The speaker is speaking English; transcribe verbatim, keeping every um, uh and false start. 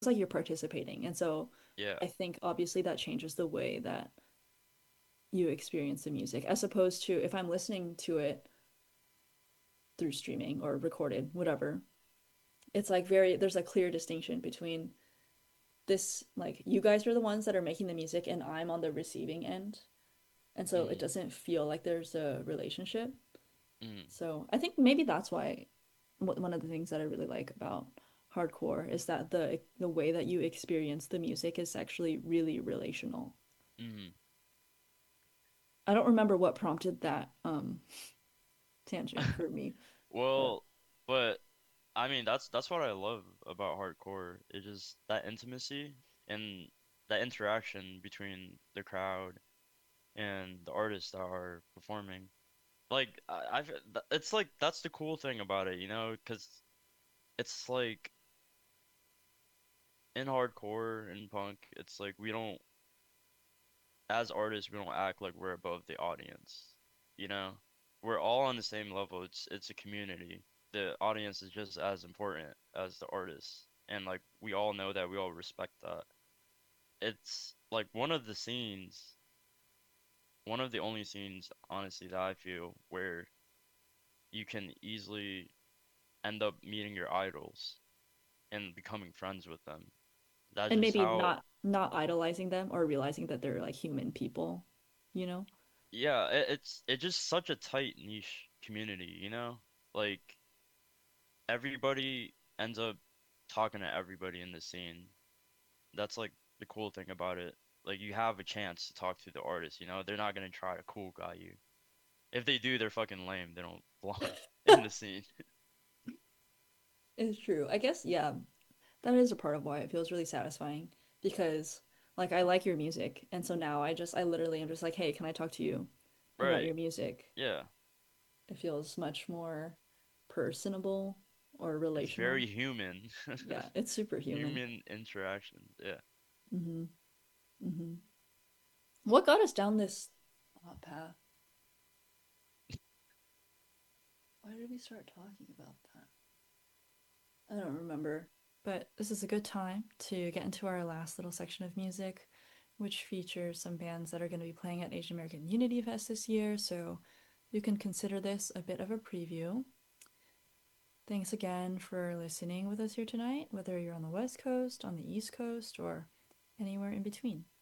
like you're participating. And so Yeah. I think obviously that changes the way that you experience the music, as opposed to if I'm listening to it through streaming or recorded, whatever. It's like very, there's a clear distinction between this, like, you guys are the ones that are making the music and I'm on the receiving end. And so it Mm, doesn't feel like there's a relationship. mm, So I think maybe that's why one of the things that I really like about hardcore is that the the way that you experience the music is actually really relational. mm. I don't remember what prompted that um tangent for me, but Well, but I mean that's that's what I love about hardcore. It just that intimacy and that interaction between the crowd and the artists that are performing. Like I, I've th- it's like that's the cool thing about it, you know, 'cause it's like in hardcore and punk, it's like we don't as artists we don't act like we're above the audience, you know? We're all on the same level. It's it's a community. The audience is just as important as the artists. And like we all know that, we all respect that. It's like one of the scenes, one of the only scenes honestly that I feel where you can easily end up meeting your idols and becoming friends with them. That's and just maybe how, not not idolizing them or realizing that they're like human people, you know? yeah, it, it's it's just such a tight niche community, you know? Like everybody ends up talking to everybody in the scene. That's like the cool thing about it. Like you have a chance to talk to the artist, you know? They're not gonna try to cool guy you. If they do, they're fucking lame. They don't belong in the scene. It's true. I guess, yeah, that is a part of why it feels really satisfying because like I like your music and so now I just I literally am just like, "Hey, can I talk to you about Right. your music?" Yeah. It feels much more personable or It's relational. very human. Yeah, it's superhuman. Human interactions. Yeah. Mm-hmm. Mm-hmm. What got us down this uh, path? Why did we start talking about that? I don't remember. But this is a good time to get into our last little section of music, which features some bands that are going to be playing at Asian American Unity Fest this year. So you can consider this a bit of a preview. Thanks again for listening with us here tonight, whether you're on the West Coast, on the East Coast, or anywhere in between.